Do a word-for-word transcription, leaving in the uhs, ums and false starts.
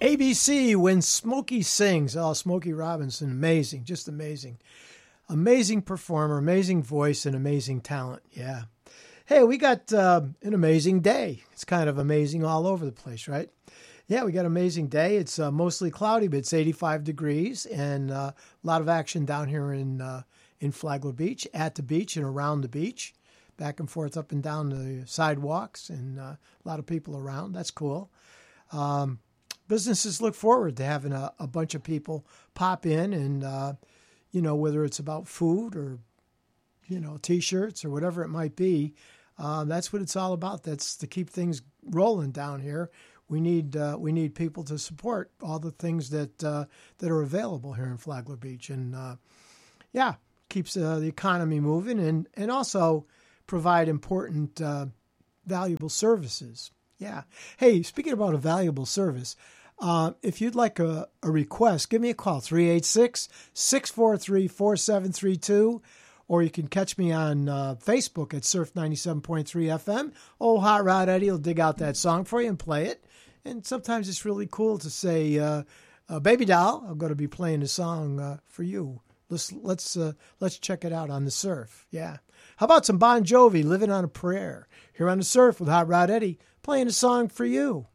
A B C, When Smokey Sings. Oh, Smokey Robinson, amazing, just amazing. Amazing performer, amazing voice, and amazing talent. Yeah. Hey, we got uh, an amazing day. It's kind of amazing all over the place, right? Yeah, we got an amazing day. It's uh, mostly cloudy, but it's eighty-five degrees, and uh, a lot of action down here in uh, in Flagler Beach, at the beach and around the beach, back and forth up and down the sidewalks, and uh, a lot of people around. That's cool. Um, businesses look forward to having a, a bunch of people pop in, and uh, you know, whether it's about food or you know, T-shirts or whatever it might be. Uh, that's what it's all about. That's to keep things rolling down here. We need uh, we need people to support all the things that uh, that are available here in Flagler Beach, and uh, yeah, keeps uh, the economy moving, and and also provide important, uh, valuable services. Yeah. Hey, speaking about a valuable service, uh, if you'd like a, a request, give me a call, three eight six, six four three, four seven three two. Or you can catch me on uh, Facebook at Surf ninety-seven point three F M. Old Hot Rod Eddie will dig out that song for you and play it. And sometimes it's really cool to say, uh, uh, "Baby doll, I'm going to be playing a song uh, for you. Let's let's uh, let's check it out on the Surf." Yeah. How about some Bon Jovi, "Living on a Prayer"? Here on the Surf with Hot Rod Eddie, playing a song for you.